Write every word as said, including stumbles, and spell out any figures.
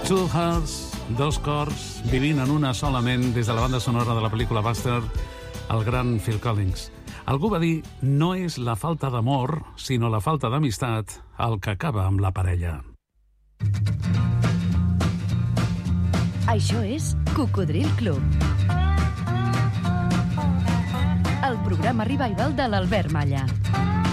Two Hearts, dos cors, vivint en una solament des de la banda sonora de la pel·lícula Buster, el gran Phil Collins. Algú va dir, no és la falta d'amor, sinó la falta d'amistat, el que acaba amb la parella. Això és Cocodril Club. El programa revival de l'Albert Malla.